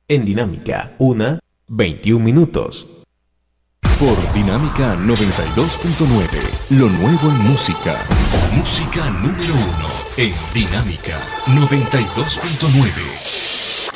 En Dinámica, 21 minutos. Por Dinámica 92.9, lo nuevo en música. Música número 1 en Dinámica 92.9.